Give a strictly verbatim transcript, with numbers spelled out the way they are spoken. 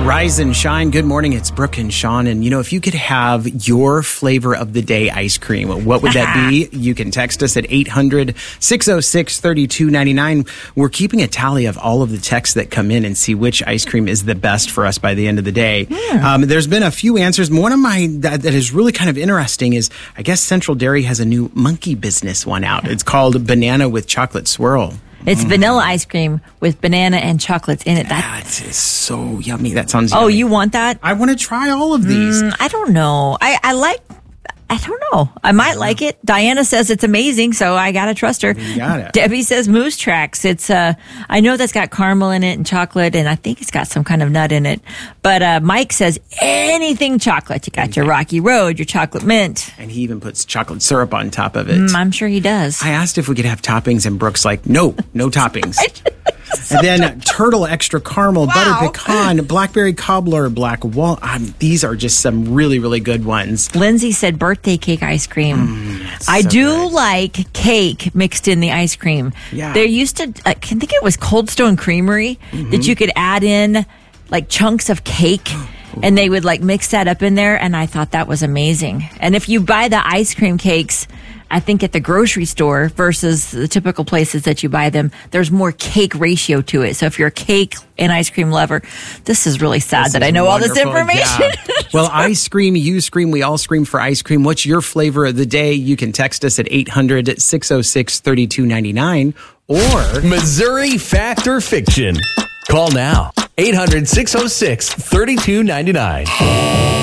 Rise and shine. Good morning. It's Brooke and Sean. And, you know, if you could have your flavor of the day ice cream, what would that be? You can text us at eight hundred, six oh six, three two nine nine. We're keeping a tally of all of the texts that come in and see which ice cream is the best for us by the end of the day. Yeah. Um, there's been a few answers. One of my that, that is really kind of interesting is, I guess Central Dairy has a new monkey business one out. It's called Banana with Chocolate Swirl. It's mm. vanilla ice cream with banana and chocolates in it. That is so yummy. That sounds Oh, yummy. you want that? I want to try all of these. Mm, I don't know. I, I like... I don't know. I might like it. Diana says it's amazing, so I gotta trust her. You got it. Debbie says Moose Tracks. It's uh, I know that's got caramel in it and chocolate, and I think it's got some kind of nut in it. But uh, Mike says anything chocolate. You got anything. Your Rocky Road, your chocolate mint, and he even puts chocolate syrup on top of it. Mm, I'm sure he does. I asked if we could have toppings, and Brooke's like, "No, no toppings." And then uh, turtle extra caramel, wow. butter pecan, blackberry cobbler, black wall. Um, these are just some really, really good ones. Lindsay said birthday cake ice cream. Mm, I so do good. like cake mixed in the ice cream. Yeah. There used to, I can think it was Cold Stone Creamery mm-hmm. that you could add in like chunks of cake. And they would like mix that up in there. And I thought that was amazing. And if you buy the ice cream cakes, I think at the grocery store versus the typical places that you buy them, there's more cake ratio to it. So if you're a cake and ice cream lover, this is really sad this that I know wonderful. all this information. Yeah. Well, I scream, you scream, we all scream for ice cream. What's your flavor of the day? You can text us at eight hundred, six oh six, three two nine nine or Missouri Fact or Fiction. Call now. eight hundred, six oh six, three two nine nine.